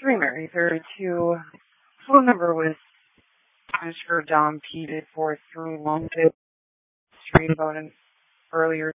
3 Mary 32. Phone number was, I'm sure Dom P did for through Longdale Street about an earlier